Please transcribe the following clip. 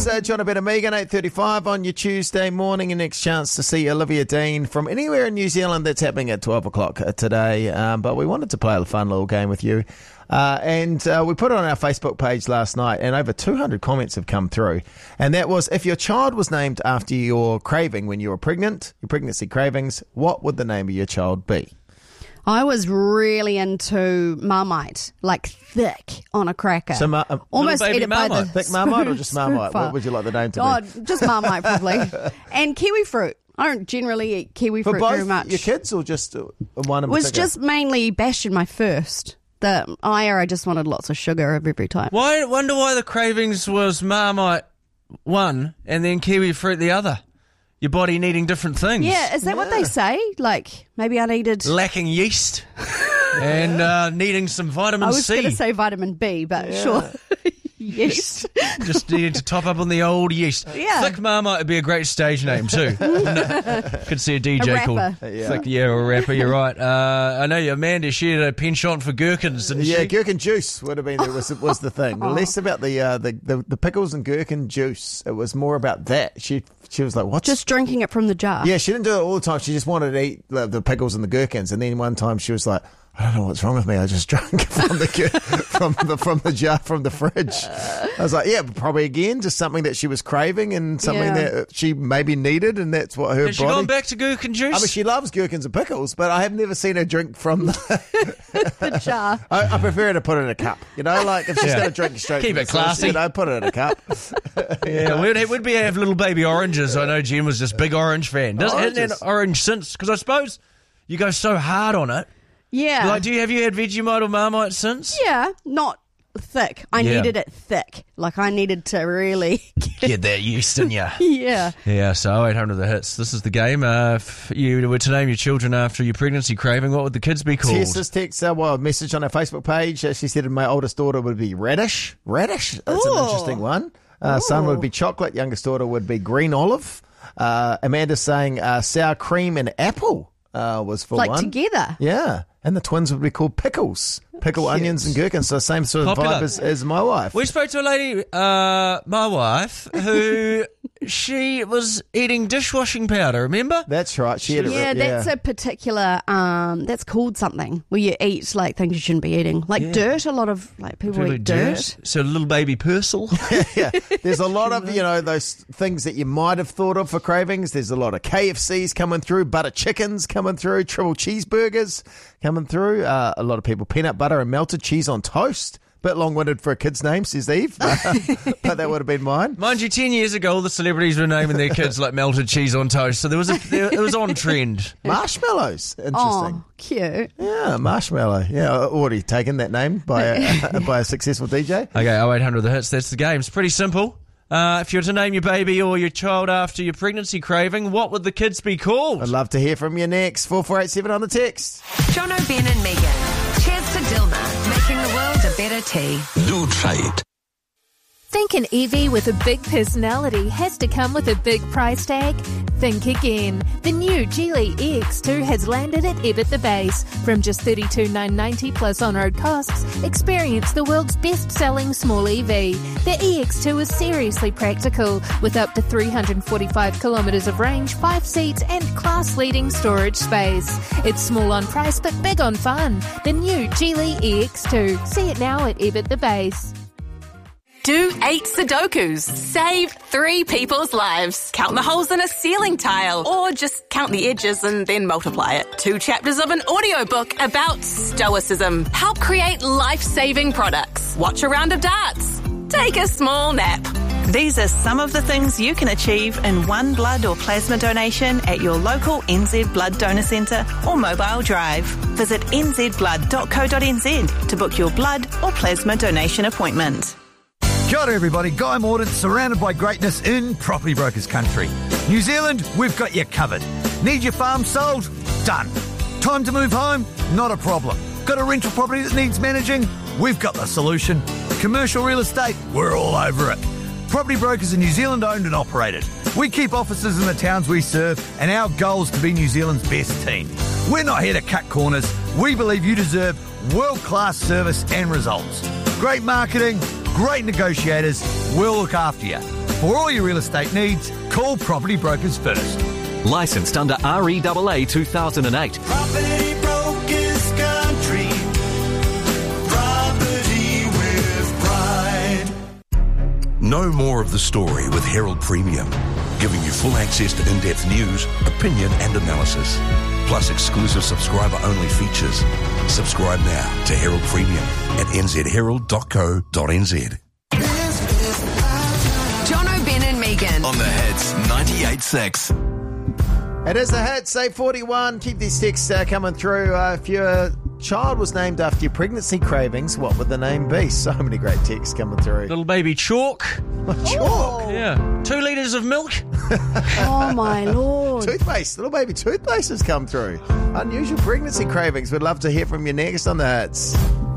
It's John Better Megan, 8:35 on your Tuesday morning. Your next chance to see Olivia Dean from anywhere in New Zealand. That's happening at 12 o'clock today. But we wanted to play a fun little game with you. And we put it on our Facebook page last night, and over 200 comments have come through. And that was, if your child was named after your craving when you were pregnant, your pregnancy cravings, what would the name of your child be? I was really into Marmite, like thick on a cracker. So almost baby eat it by Marmite. the Thick Marmite or just Marmite? super. What would you like the name to be? Oh, just Marmite probably. And kiwi fruit. I don't generally eat kiwi For fruit both very much. your kids or just one in It was particular? just mainly Bastion, my first. The Aya, I just wanted lots of sugar every time. Wonder why the cravings was Marmite one and then kiwi fruit the other. Your body needing different things. Yeah, is that what they say? Like, maybe I needed... Lacking yeast and needing some vitamin I was C. going to say vitamin B, but sure. Yeast. Just needed to top up on the old yeast. Yeah. Thick Marmite would be a great stage name too. Could see a DJ A called rapper. Thick, or a rapper. You're right. I know Amanda. She had a penchant for gherkins, didn't Yeah, she? gherkin juice would have been was the thing. Less about the pickles and gherkin juice. It was more about that. She was like, "What's?" Just drinking it from the jar. Yeah, she didn't do it all the time. She just wanted to eat the pickles and the gherkins. And then one time she was like, "I don't know what's wrong with me. I just drank from the jar from the fridge." I was like, "Yeah, probably again, just something that she was craving and something that she maybe needed, and that's what her Has she body." gone back to gherkin juice? I mean, she loves gherkins and pickles, but I have never seen her drink from The jar. I prefer her to put it in a cup. You know, like if she's Yeah. going to drink straight Keep from it the source, classy. you know, put it in a cup. Yeah, we'd be have little baby oranges. I know Jen was just big orange fan. Hasn't Oranges. that orange since? Because I suppose you go so hard on it. Yeah. Like, have you had Vegemite or Marmite since? Yeah, not thick. I Yeah. needed it thick. Like, I needed to really... Get that yeast in you. Yeah. Yeah, so 800 the hits. This is the game. If you were to name your children after your pregnancy craving, what would the kids be called? Tessa's text, message on our Facebook page. She said my oldest daughter would be Radish. Radish? That's Ooh. an interesting one. Son would be Chocolate. Youngest daughter would be Green Olive. Amanda's saying sour cream and apple was for Like one. together. Yeah. And the twins would be called Pickles. Pickle, Cute. onions and gherkins. So same sort of Popular. vibe as my wife. We spoke to a lady, my wife, who she was eating dishwashing powder, remember? That's right. She had Yeah, that's a particular, that's called something, where you eat, like, things you shouldn't be eating. Like dirt, a lot of, like, people eat dirt. So little baby Purcell. Yeah, there's a lot of, those things that you might have thought of for cravings. There's a lot of KFCs coming through, butter chickens coming through, triple cheeseburgers coming through. A lot of people, peanut butter and melted cheese on toast. Bit long-winded for a kid's name, says Eve, but that would have been mine. Mind you, 10 years ago, all the celebrities were naming their kids like melted cheese on toast, so it was on trend. Marshmallows, interesting. Oh, cute. Yeah, marshmallow. Yeah, already taken that name by a successful DJ. Okay, 0800 the hits, that's the game. It's pretty simple. If you were to name your baby or your child after your pregnancy craving, what would the kids be called? I'd love to hear from you next. 4487 on the text. John O'Brien and Megan. Cheers to Dilma, making the world a better tea. Do try it. Think an EV with a big personality has to come with a big price tag? Think again. The new Geely EX2 has landed at Ebb at the Base. From just $32,990 plus on-road costs, experience the world's best-selling small EV. The EX2 is seriously practical, with up to 345 kilometres of range, 5 seats and class-leading storage space. It's small on price but big on fun. The new Geely EX2. See it now at Ebb at the Base. Do 8 Sudokus. Save 3 people's lives. Count the holes in a ceiling tile. Or just count the edges and then multiply it. 2 chapters of an audiobook about stoicism. Help create life-saving products. Watch a round of darts. Take a small nap. These are some of the things you can achieve in one blood or plasma donation at your local NZ Blood Donor Centre or mobile drive. Visit nzblood.co.nz to book your blood or plasma donation appointment. Kia ora everybody, Guy Mordaunt, surrounded by greatness in Property Brokers country. New Zealand, we've got you covered. Need your farm sold? Done. Time to move home? Not a problem. Got a rental property that needs managing? We've got the solution. Commercial real estate? We're all over it. Property Brokers are New Zealand owned and operated. We keep offices in the towns we serve, and our goal is to be New Zealand's best team. We're not here to cut corners. We believe you deserve world-class service and results. Great marketing, great negotiators, we'll look after you. For all your real estate needs, call Property Brokers First. Licensed under REAA 2008. Property Brokers Country. Property with pride. Know more of the story with Herald Premium, giving you full access to in-depth news, opinion and analysis, plus exclusive subscriber-only features. Subscribe now to Herald Premium at nzherald.co.nz. John O'Ben and Megan. On the Hits 98.6. It is the Hits, 8:41. Keep these texts coming through. If your child was named after your pregnancy cravings, what would the name be? So many great texts coming through. Little baby Chalk. Chalk? Yeah. 2 litres of milk. Oh, my Lord. Toothpaste. Little baby toothpaste has come through. Unusual pregnancy cravings. We'd love to hear from you next on the Hits.